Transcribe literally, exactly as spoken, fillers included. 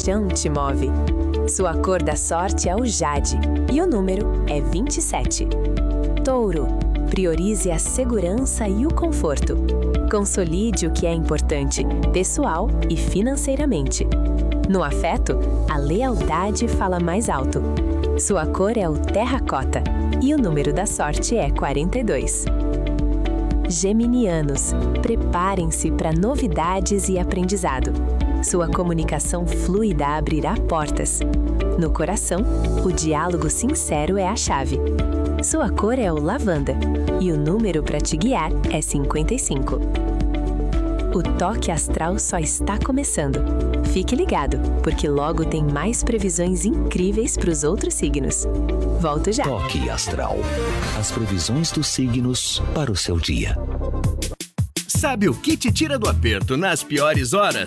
paixão te move. Sua cor da sorte é o jade e o número é vinte e sete. Touro, priorize a segurança e o conforto. Consolide o que é importante, pessoal e financeiramente. No afeto, a lealdade fala mais alto. Sua cor é o terracota e o número da sorte é quarenta e dois. Geminianos, preparem-se para novidades e aprendizado. Sua comunicação fluida abrirá portas. No coração, o diálogo sincero é a chave. Sua cor é o lavanda e o número para te guiar é cinquenta e cinco. O toque astral só está começando. Fique ligado, porque logo tem mais previsões incríveis para os outros signos. Volto já. Toque astral. As previsões dos signos para o seu dia. Sabe o que te tira do aperto nas piores horas?